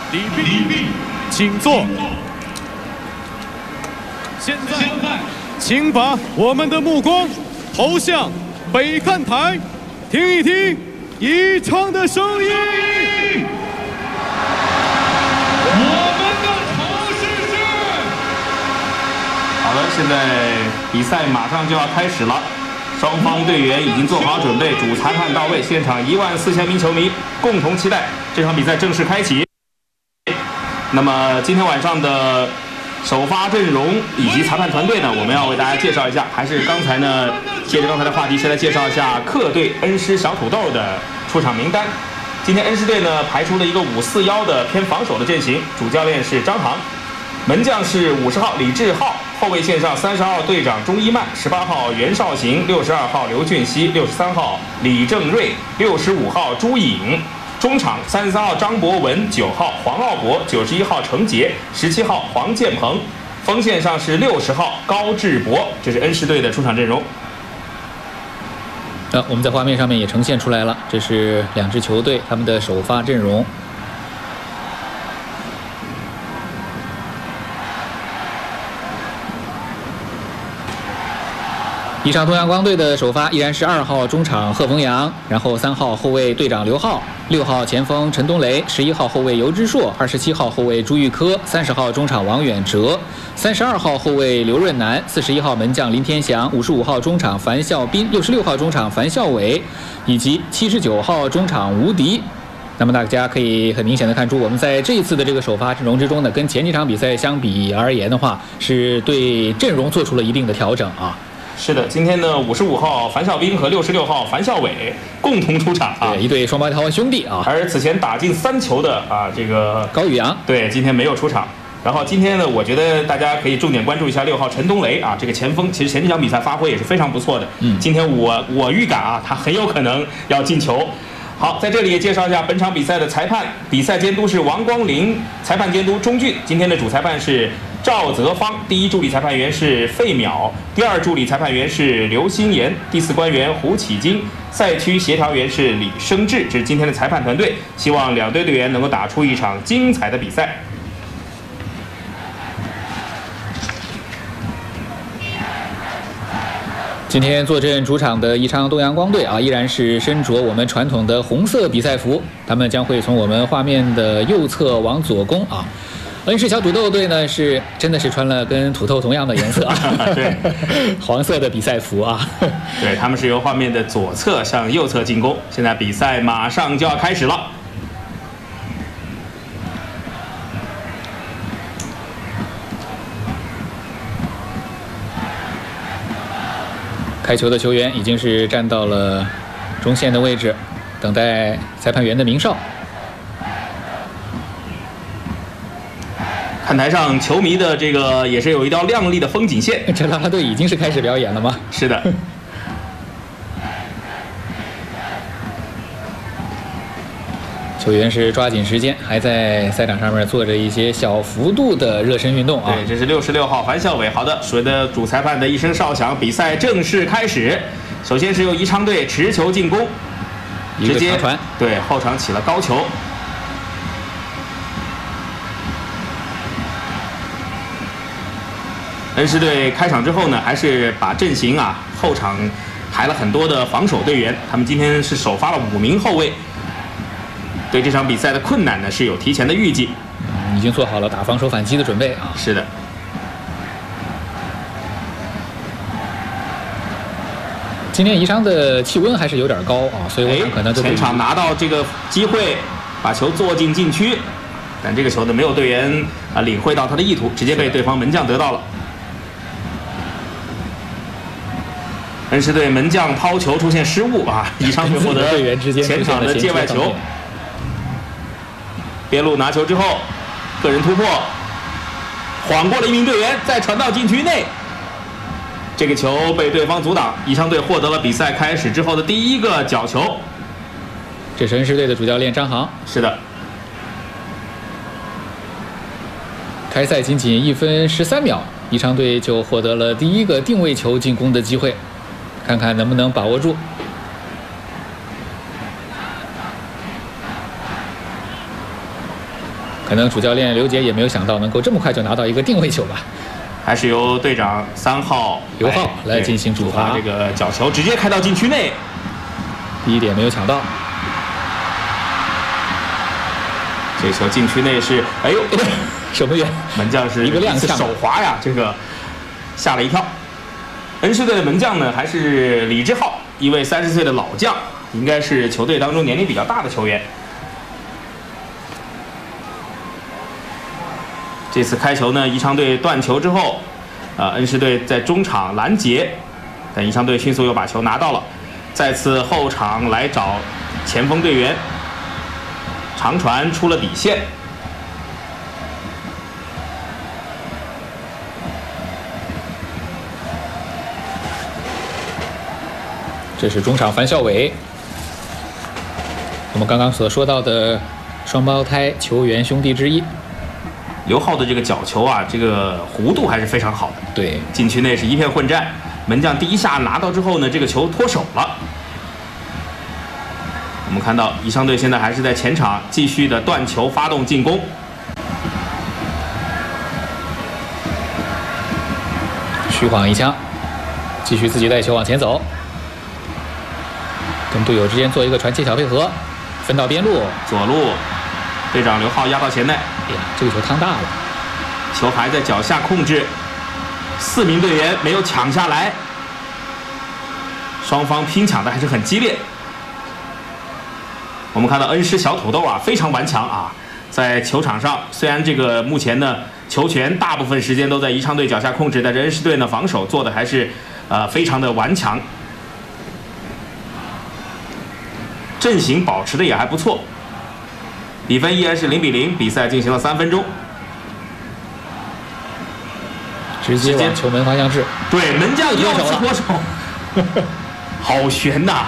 礼毕，请坐。现在，请把我们的目光投向北看台，听一听宜昌的声音。我们的城市是。 好了，现在比赛马上就要开始了。双方队员已经做好准备，主裁判到位，现场14000名球迷共同期待这场比赛正式开启。那么今天晚上的首发阵容以及裁判团队呢，我们要为大家介绍一下。还是刚才呢，借着刚才的话题，先来介绍一下客队恩施小土豆的出场名单。今天恩施队呢排出了一个5-4-1的偏防守的阵型，主教练是张航，门将是50号李志浩。后卫线上30号队长钟一曼，18号袁绍行，62号刘俊熙，63号李正瑞，65号朱颖。中场33号张博文，9号黄奥博，91号程杰，17号黄建鹏。锋线上是60号高志博，这是恩施队的出场阵容。 我们在画面上面也呈现出来了，这是两支球队他们的首发阵容。宜昌东阳光队的首发依然是2号中场贺逢阳，然后3号后卫队长刘浩，6号前锋陈东雷，11号后卫尤之硕，27号后卫朱玉科，30号中场王远哲，32号后卫刘润南，41号门将林天祥，55号中场樊孝斌，66号中场樊孝伟，以及79号中场吴迪。那么大家可以很明显的看出，我们在这一次的这个首发阵容之中呢，跟前几场比赛相比而言的话，是对阵容做出了一定的调整啊。 是的，今天呢55号樊孝斌和66号樊孝伟共同出场啊， 对，一对双胞胎兄弟啊。 而此前打进3球的这个高宇阳， 对，今天没有出场。然后今天呢，我觉得大家可以重点关注一下6号陈东雷啊，这个前锋其实前几场比赛发挥也是非常不错的。今天我预感啊，他很有可能要进球。好，在这里也介绍一下本场比赛的裁判，比赛监督是王光林，裁判监督钟俊。今天的主裁判是赵泽芳，第一助理裁判员是费淼，第二助理裁判员是刘新言，第四官员胡启金，赛区协调员是李生志。这是今天的裁判团队，希望两队队员能够打出一场精彩的比赛。 今天坐镇主场的宜昌东阳光队依然是身着我们传统的红色比赛服，他们将会从我们画面的右侧往左攻啊。恩施小土豆队呢真的是穿了跟土豆同样的颜色对， 黄色的比赛服啊。 对，他们是由画面的左侧向右侧进攻。现在比赛马上就要开始了。 开球的球员已经是站到了中线的位置，等待裁判员的鸣哨。 看台上球迷的这个也是有一道亮丽的风景线。 这啦啦队已经是开始表演了吗？ 是的。 球员是抓紧时间，还在赛场上面做着一些小幅度的热身运动啊。 对，这是66号樊孝伟。好的，随着主裁判的一声哨响，比赛正式开始。首先是由宜昌队持球进攻，直接对后场起了高球。恩施队开场之后呢，还是把阵型后场排了很多的防守队员，他们今天是首发了5名后卫。对这场比赛的困难呢是有提前的预计， 已经做好了打防守反击的准备啊。 是的。 今天宜昌的气温还是有点高啊，所以我想可能前场拿到这个机会，把球做进禁区，但这个球呢没有队员领会到他的意图，直接被对方门将得到了。恩施队门将抛球出现失误宜昌队获得前场的界外球。边路拿球之后，个人突破，晃过了一名队员，再传到禁区内。这个球被对方阻挡，宜昌队获得了比赛开始之后的第一个角球。 这是恩施队的主教练张航。 是的。 开赛仅仅1分13秒，宜昌队就获得了第一个定位球进攻的机会，看看能不能把握住。 可能主教练刘杰也没有想到能够这么快就拿到一个定位球吧。 还是由队长3号刘浩来进行主罚， 这个角球直接开到禁区内， 第一点没有抢到。 这球禁区内是，哎呦， 守门员门将是一个踉跄手滑呀，这个吓了一跳。恩施队的门将呢还是李志浩，一位30岁的老将，应该是球队当中年龄比较大的球员。这次开球呢，宜昌队断球之后，恩施队在中场拦截，但宜昌队迅速又把球拿到了，再次后场来找前锋队员，长传出了底线。 这是中场樊孝伟，我们刚刚所说到的双胞胎球员兄弟之一。 刘浩的这个角球啊，这个弧度还是非常好的。 对， 禁区内是一片混战，门将第一下拿到之后呢，这个球脱手了。我们看到宜昌队现在还是在前场继续的断球发动进攻。 虚晃一枪，继续自己带球往前走，跟队友之间做一个传切小配合，分到边路， 左路，队长刘浩压到前内。 哎呀，这个球趟大了， 球还在脚下控制，4名队员没有抢下来，双方拼抢的还是很激烈。我们看到恩施小土豆啊，非常顽强啊，在球场上虽然这个目前呢球权大部分时间都在宜昌队脚下控制，但是恩施队呢防守做的还是非常的顽强，阵型保持的也还不错。比分依然是0比0，比赛进行了3分钟。 直接往球门方向掷。 对，门将又次脱手，好悬呐！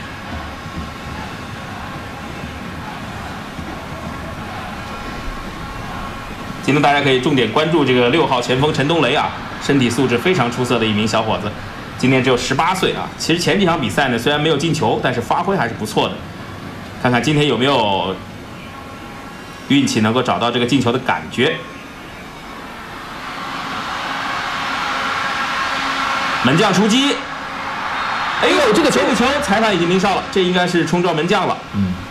今天大家可以重点关注这个6号前锋陈东雷啊，身体素质非常出色的一名小伙子，今年只有18岁啊。其实前几场比赛呢，虽然没有进球，但是发挥还是不错的。看看今天有没有运气能够找到这个进球的感觉。门将出击，哎呦，这个球裁判已经鸣哨了，这应该是冲撞门将了。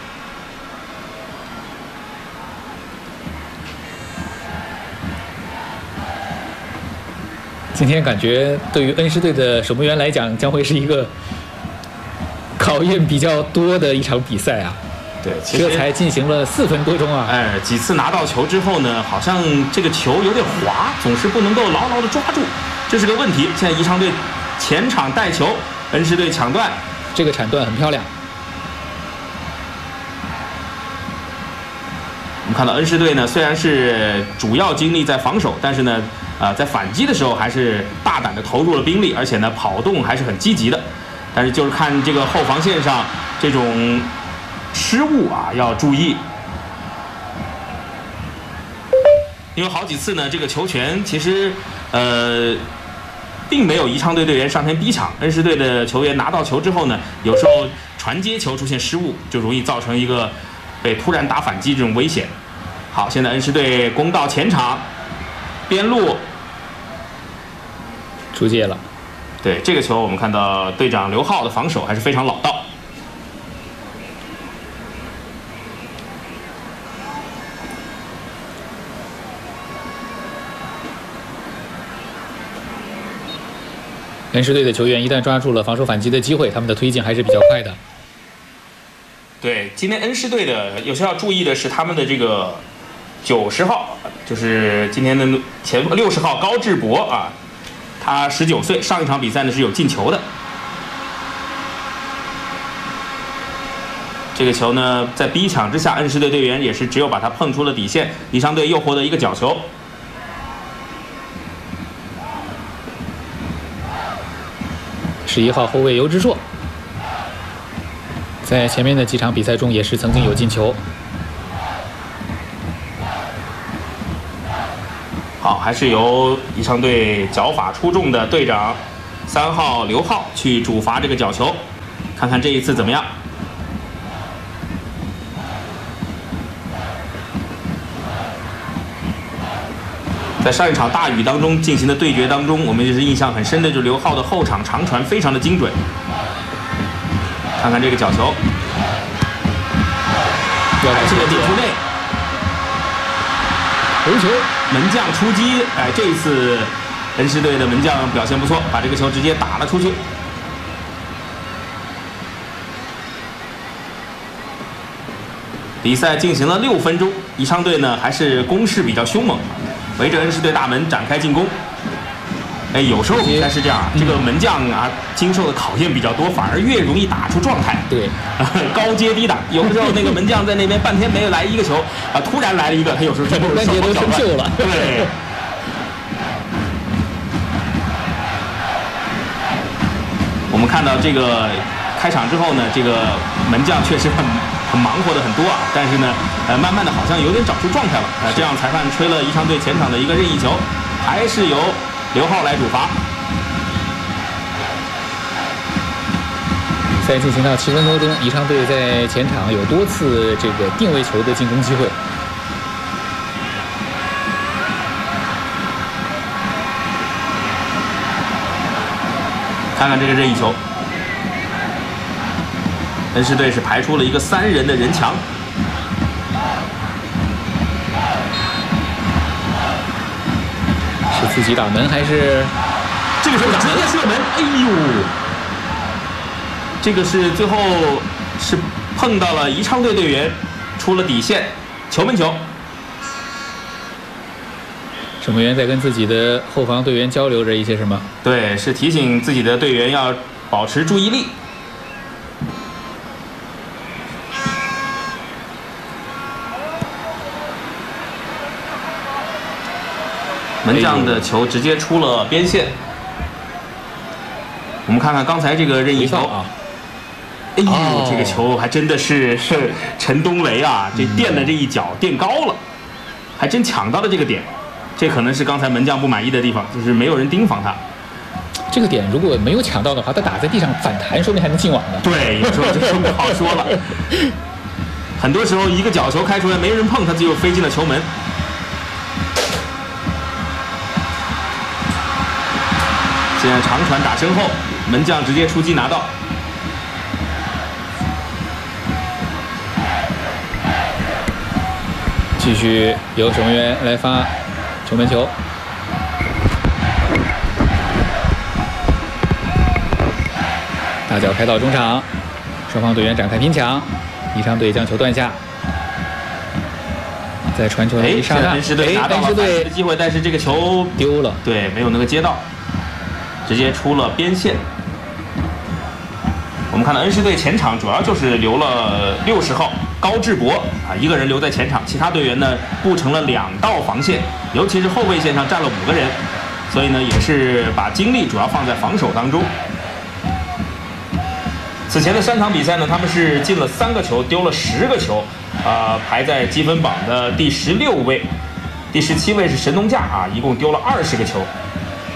今天感觉对于恩施队的守门员来讲，将会是一个考验比较多的一场比赛啊。 对，其实这才进行了4分多钟啊！ 哎，几次拿到球之后呢，好像这个球有点滑，总是不能够牢牢的抓住，这是个问题。现在宜昌队前场带球，恩施队抢断， 这个铲断很漂亮。 我们看到恩施队呢，虽然是主要精力在防守，但是呢，在反击的时候还是大胆的投入了兵力，而且呢，跑动还是很积极的。但是就是看这个后防线上这种失误啊，要注意，因为好几次呢，这个球权其实并没有宜昌队队员上前逼抢，恩施队的球员拿到球之后呢，有时候传接球出现失误，就容易造成一个被突然打反击这种危险。好，现在恩施队攻到前场，边路出界了。 对，这个球我们看到队长刘浩的防守还是非常老道。 恩施队的球员一旦抓住了防守反击的机会，他们的推进还是比较快的。 对，今天恩施队的有些要注意的是他们的这个90号，就是今天的前60号高志博啊，他19岁，上一场比赛呢是有进球的。这个球呢，在逼抢之下，恩施队队员也是只有把他碰出了底线，宜昌队又获得一个角球。 11号后卫尤之硕，在前面的几场比赛中也是曾经有进球。 好，还是由宜昌队脚法出众的队长3号刘浩去主罚这个角球，看看这一次怎么样。 在上一场大雨当中进行的对决当中，我们就是印象很深的，就是刘浩的后场长传非常的精准。看看这个角球，还是个点球内， 头球， 门将出击。哎，这一次恩施队的门将表现不错，把这个球直接打了出去。比赛进行了6分钟，宜昌队呢还是攻势比较凶猛，围着恩施队大门展开进攻。哎，有时候比赛是这样，这个门将啊经受的考验比较多，反而越容易打出状态。 对， 高接低打，有的时候那个门将在那边半天没有来一个球啊，突然来了一个，他有时候就关节都生锈了。 对。我们看到这个开场之后呢，这个门将确实很忙活的很多啊，但是呢，慢慢的好像有点找出状态了。这样裁判吹了宜昌队前场的一个任意球，还是由刘浩来主罚。 比赛进行到7分多钟，宜昌队在前场有多次这个定位球的进攻机会。 看看这个任意球，恩施队是排出了一个3人的人墙。 是自己打门还是这个球直接射门？哎呦，这个是最后是碰到了宜昌队队员，出了底线，球门球。 守门员在跟自己的后防队员交流着一些什么？ 对，是提醒自己的队员要保持注意力。门将的球直接出了边线。我们看看刚才这个任意球啊，哎呦，这个球还真的是陈东雷啊，这垫的这一脚垫高了，还真抢到了这个点。这可能是刚才门将不满意的地方，就是没有人盯防他。 这个点如果没有抢到的话，他打在地上反弹，说不定还能进网呢。 对，有时候这就不好说了。很多时候一个角球开出来，没人碰，他就飞进了球门。现在长传打身后，门将直接出击拿到。 继续由守门员来发球门球。大脚开到中场，双方队员展开拼抢，宜昌队将球断下。在传球的一刹那， 恩施队拿到了反击的机会，但是这个球丢了， 对，没有能够接到，直接出了边线。我们看到恩施队前场主要就是留了60号高志博啊，一个人留在前场，其他队员呢布成了2道防线，尤其是后卫线上站了5个人，所以呢也是把精力主要放在防守当中。此前的3场比赛呢，他们是进了3个球，丢了10个球，排在积分榜的第16位，第17位是神农架啊，一共丢了20个球。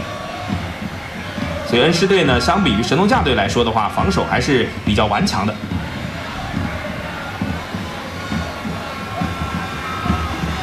所以恩施队呢，相比于神农架队来说的话，防守还是比较顽强的。